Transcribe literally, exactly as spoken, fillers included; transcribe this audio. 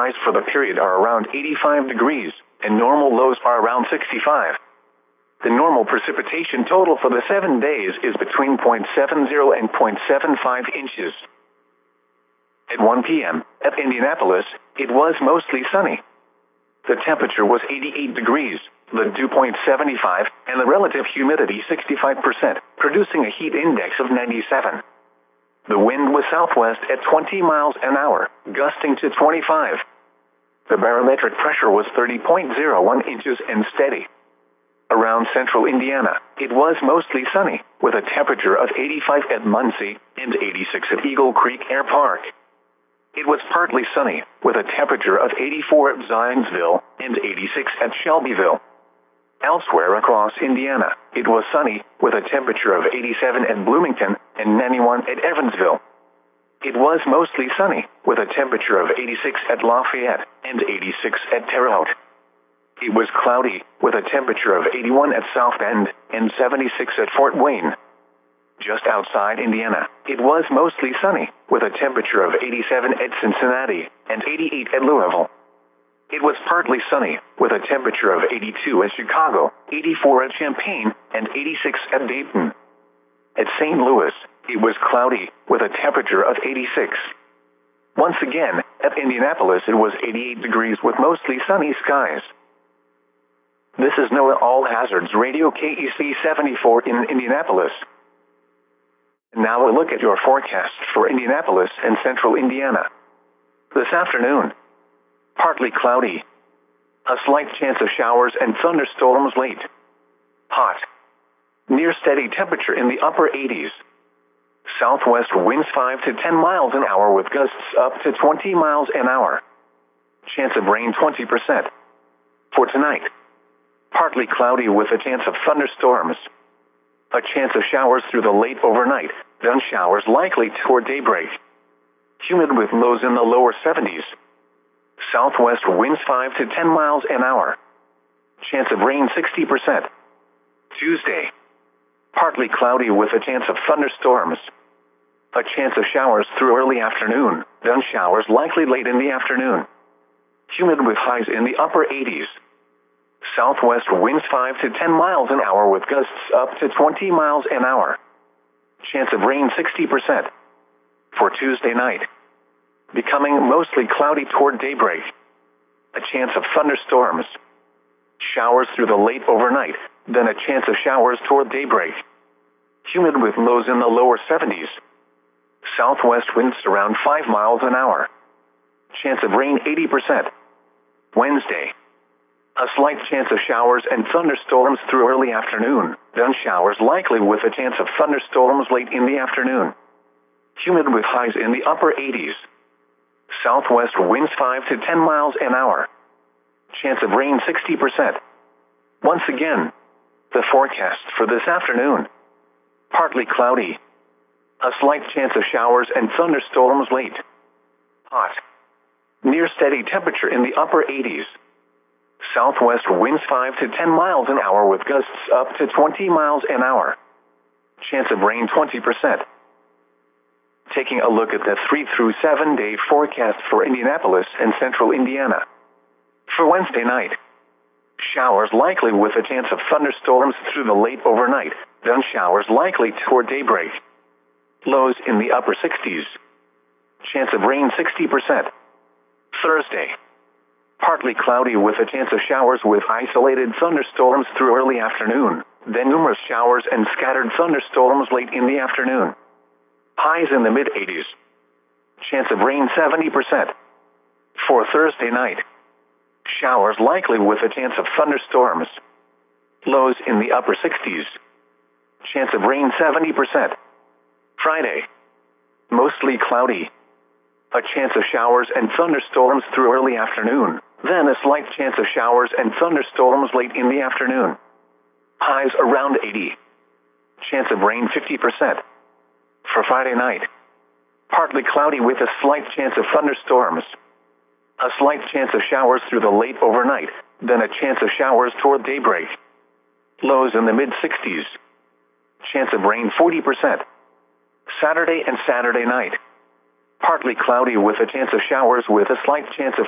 highs for the period are around eighty-five degrees, and normal lows are around sixty-five. The normal precipitation total for the seven days is between zero point seven zero and zero point seven five inches. At one p m, at Indianapolis, it was mostly sunny. The temperature was eighty-eight degrees, the dew point seventy-five, and the relative humidity sixty-five percent, producing a heat index of ninety-seven. The wind was southwest at twenty miles an hour, gusting to twenty-five. The barometric pressure was thirty point zero one inches and steady. Around central Indiana, it was mostly sunny, with a temperature of eighty-five at Muncie and eighty-six at Eagle Creek Air Park. It was partly sunny, with a temperature of eighty-four at Zionsville and eighty-six at Shelbyville. Elsewhere across Indiana, it was sunny, with a temperature of eighty-seven at Bloomington and ninety-one at Evansville. It was mostly sunny, with a temperature of eighty-six at Lafayette and eighty-six at Terre Haute. It was cloudy, with a temperature of eighty-one at South Bend and seventy-six at Fort Wayne. Just outside Indiana, it was mostly sunny, with a temperature of eighty-seven at Cincinnati and eighty-eight at Louisville. It was partly sunny, with a temperature of eighty-two at Chicago, eighty-four at Champaign, and eighty-six at Dayton. At Saint Louis, it was cloudy, with a temperature of eighty-six. Once again, at Indianapolis it was eighty-eight degrees with mostly sunny skies. This is NOAA All Hazards Radio K E C seventy-four in Indianapolis. Now a look at your forecast for Indianapolis and central Indiana. This afternoon, partly cloudy. A slight chance of showers and thunderstorms late. Hot. Near steady temperature in the upper eighties. Southwest winds five to ten miles an hour with gusts up to twenty miles an hour. Chance of rain twenty percent. For tonight, partly cloudy with a chance of thunderstorms. A chance of showers through the late overnight, then showers likely toward daybreak. Humid with lows in the lower seventies. Southwest winds five to ten miles an hour. Chance of rain sixty percent. Tuesday, partly cloudy with a chance of thunderstorms. A chance of showers through early afternoon, then showers likely late in the afternoon. Humid with highs in the upper eighties. Southwest winds five to ten miles an hour with gusts up to twenty miles an hour. Chance of rain sixty percent. For Tuesday night, becoming mostly cloudy toward daybreak. A chance of thunderstorms. Showers through the late overnight, then a chance of showers toward daybreak. Humid with lows in the lower seventies. Southwest winds around five miles an hour. Chance of rain eighty percent. Wednesday, a slight chance of showers and thunderstorms through early afternoon, then showers likely with a chance of thunderstorms late in the afternoon. Humid with highs in the upper eighties. Southwest winds five to ten miles an hour. Chance of rain sixty percent. Once again, the forecast for this afternoon. Partly cloudy. A slight chance of showers and thunderstorms late. Hot. Near steady temperature in the upper eighties. Southwest winds five to ten miles an hour with gusts up to twenty miles an hour. Chance of rain twenty percent. Taking a look at the three through seven day forecast for Indianapolis and central Indiana. For Wednesday night, showers likely with a chance of thunderstorms through the late overnight, then showers likely toward daybreak. Lows in the upper sixties. Chance of rain sixty percent. Thursday, partly cloudy with a chance of showers with isolated thunderstorms through early afternoon, then numerous showers and scattered thunderstorms late in the afternoon. Highs in the mid-eighties. Chance of rain seventy percent. For Thursday night, showers likely with a chance of thunderstorms. Lows in the upper sixties. Chance of rain seventy percent. Friday, mostly cloudy. A chance of showers and thunderstorms through early afternoon, then a slight chance of showers and thunderstorms late in the afternoon. Highs around eighty. Chance of rain fifty percent. For Friday night, partly cloudy with a slight chance of thunderstorms. A slight chance of showers through the late overnight, then a chance of showers toward daybreak. Lows in the mid-sixties. Chance of rain forty percent. Saturday and Saturday night, partly cloudy with a chance of showers with a slight chance of